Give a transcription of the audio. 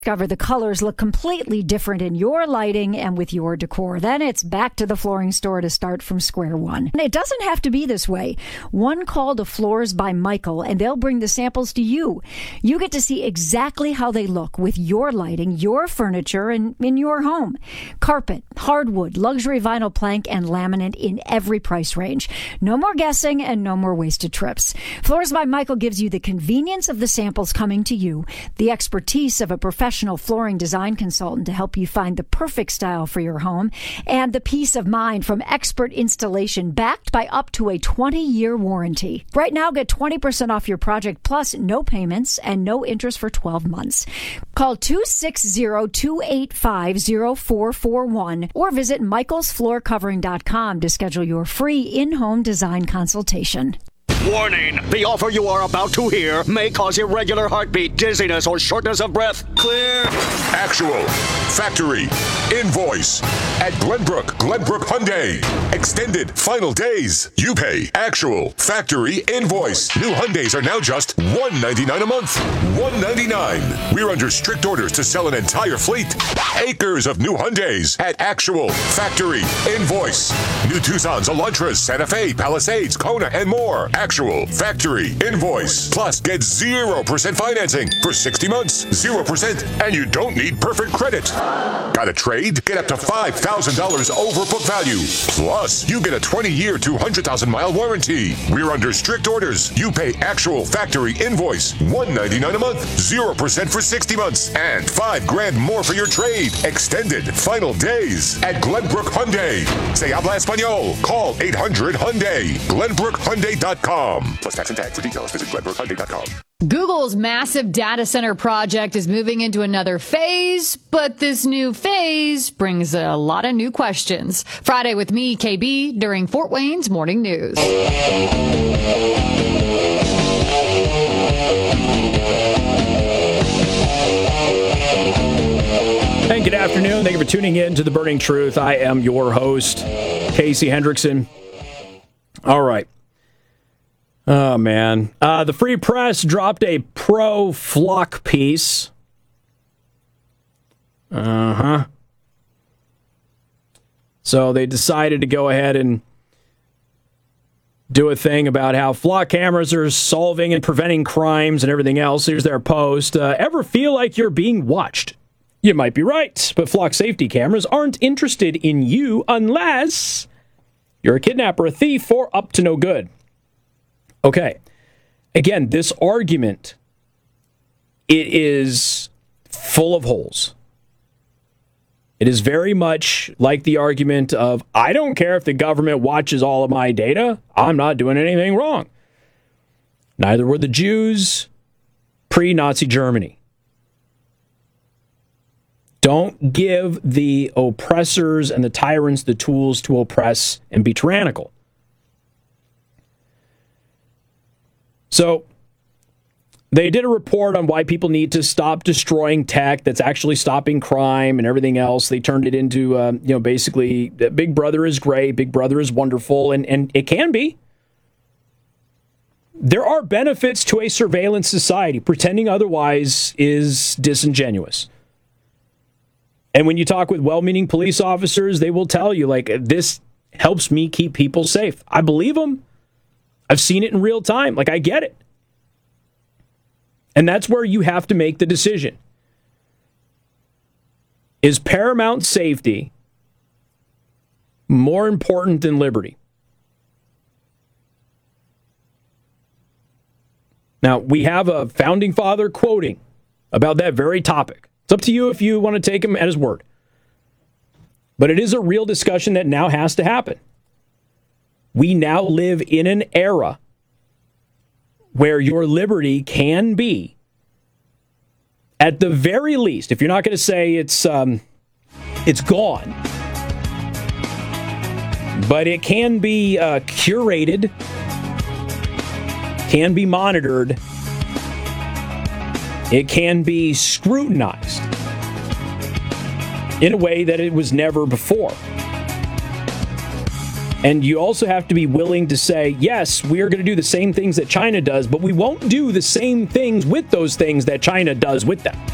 Discover the colors look completely different in your lighting and with your decor. Then it's back to the flooring store to start from square one. And it doesn't have to be this way. One call to Floors by Michael, and they'll bring the samples to you. You get to see exactly how they look with your lighting, your furniture, and in your home. Carpet, hardwood, luxury vinyl plank, and laminate in every price range. No more guessing and no more wasted trips. Floors by Michael gives you the convenience of the samples coming to you, the expertise of a professional flooring design consultant to help you find the perfect style for your home, and the peace of mind from expert installation backed by up to a 20-year warranty. Right now, get 20% off your project plus no payments and no interest for 12 months. Call 260-285-0441 or visit michaelsfloorcovering.com to schedule your free in-home design consultation. Warning! The offer you are about to hear may cause irregular heartbeat, dizziness, or shortness of breath. Clear. Actual. Factory. Invoice. At Glenbrook Hyundai. Extended final days. You pay. Actual. Factory. Invoice. New Hyundais are now just $199 a month. $199. We're under strict orders to sell an entire fleet. Acres of new Hyundais at Actual. Factory. Invoice. New Tucsons, Elantras, Santa Fe, Palisades, Kona, and more. Actual. Factory. Invoice. Plus, get 0% financing for 60 months. 0%. And you don't need perfect credit. Got a trade? Get up to $5,000 over book value. Plus, you get a 20-year, 200,000-mile warranty. We're under strict orders. You pay Actual. Factory. Invoice. $199 a month. 0% for 60 months. And $5,000 more for your trade. Extended final days at Glenbrook Hyundai. Se habla español. Call 800-HYUNDAI. GlenbrookHyundai.com. Plus tax and tag. For details, visit GlenbrookHyundai.com. Google's massive data center project is moving into another phase, but this new phase brings a lot of new questions. Friday with me, KB, during Fort Wayne's Morning News. And good afternoon. Thank you for tuning in to The Burning Truth. I am your host, Casey Hendrickson. All right. Oh, man. The Free Press dropped a pro-Flock piece. So they decided to go ahead and do a thing about how Flock cameras are solving and preventing crimes and everything else. Here's their post. Ever feel like you're being watched? You might be right, but Flock safety cameras aren't interested in you unless you're a kidnapper, a thief, or up to no good. Okay. Again, this argument, it is full of holes. It is very much like the argument of, I don't care if the government watches all of my data. I'm not doing anything wrong. Neither were the Jews pre-Nazi Germany. Don't give the oppressors and the tyrants the tools to oppress and be tyrannical. So they did a report on why people need to stop destroying tech that's actually stopping crime and everything else. They turned it into, basically, Big Brother is great, Big Brother is wonderful, and it can be. There are benefits to a surveillance society. Pretending otherwise is disingenuous. And when you talk with well-meaning police officers, they will tell you, this helps me keep people safe. I believe them. I've seen it in real time. I get it. And that's where you have to make the decision. Is paramount safety more important than liberty? Now, we have a founding father quoting about that very topic. It's up to you if you want to take him at his word. But it is a real discussion that now has to happen. We now live in an era where your liberty can be, at the very least, if you're not going to say it's gone, but it can be curated, can be monitored, it can be scrutinized in a way that it was never before. And you also have to be willing to say, yes, we are going to do the same things that China does, but we won't do the same things with those things that China does with them.